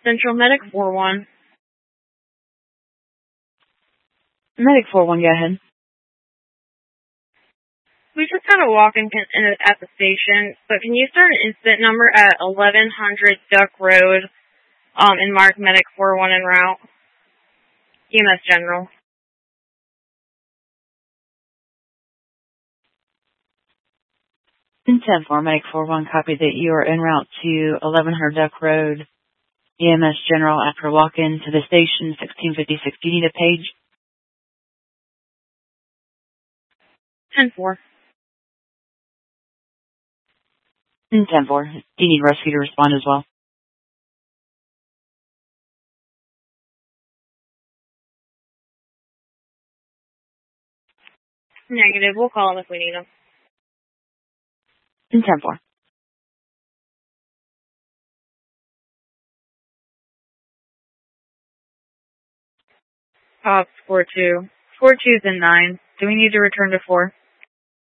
Central Medic 4-1. Medic 4-1, go ahead. We just had a walk-in at the station, but can you start an incident number at 1100 Duck Road, and mark Medic 4-1 en route? EMS General. 10-4, Medic 4-1, copy that you are en route to 1100 Duck Road, EMS General, after walk-in to the station, 1656. Do you need a page? 10-4. 10-4. Do you need rescue to respond as well? Negative. We'll call them if we need them. 10-4. Score 2. Score 2's in 9. Do we need to return to 4?